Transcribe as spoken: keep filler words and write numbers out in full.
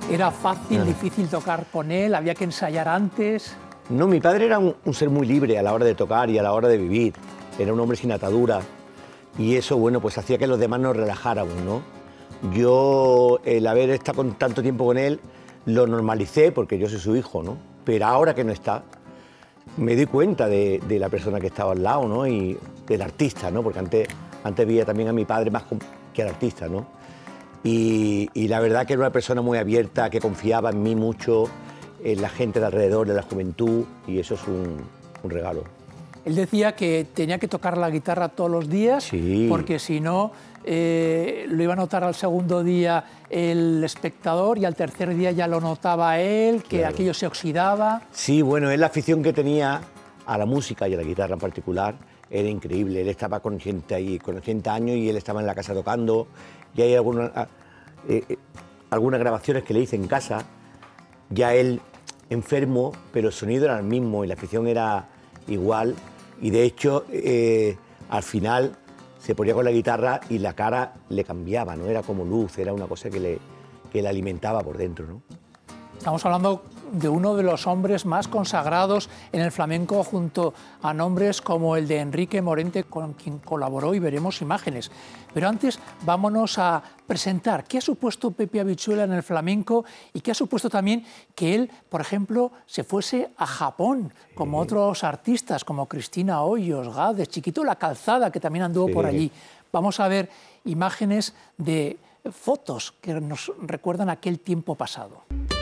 ¿Era fácil, Ah. difícil tocar con él? ¿Había que ensayar antes? No, mi padre era un, un ser muy libre a la hora de tocar y a la hora de vivir. Era un hombre sin atadura y eso, bueno, pues hacía que los demás nos relajáramos, ¿no? Yo, el haber estado con tanto tiempo con él, lo normalicé porque yo soy su hijo, ¿no? Pero ahora que no está, me doy cuenta de, de la persona que estaba al lado, ¿no? Y del artista, ¿no? Porque antes, antes veía también a mi padre más que al artista, ¿no? Y, y la verdad que era una persona muy abierta, que confiaba en mí mucho, en la gente de alrededor, de la juventud, y eso es un, un regalo. Él decía que tenía que tocar la guitarra todos los días, Sí. porque si no, eh, lo iba a notar al segundo día el espectador y al tercer día ya lo notaba él, que Claro. aquello se oxidaba. Sí, bueno, es la afición que tenía a la música y a la guitarra en particular, era increíble. Él estaba con gente ahí, con ochenta años, y él estaba en la casa tocando, y hay algunas, eh, eh, algunas grabaciones que le hice en casa, ya él enfermo, pero el sonido era el mismo y la afición era igual, y de hecho eh, al final se ponía con la guitarra y la cara le cambiaba, ¿no? Era como luz, era una cosa que le, que le alimentaba por dentro, ¿no? Estamos hablando de uno de los hombres más consagrados en el flamenco, junto a nombres como el de Enrique Morente, con quien colaboró, y veremos imágenes. Pero antes vámonos a presentar qué ha supuesto Pepe Habichuela en el flamenco y qué ha supuesto también que él, por ejemplo, se fuese a Japón, como Sí. otros artistas, como Cristina Hoyos, Gades, Chiquito La Calzada, que también anduvo Sí. por allí. Vamos a ver imágenes de fotos que nos recuerdan aquel tiempo pasado.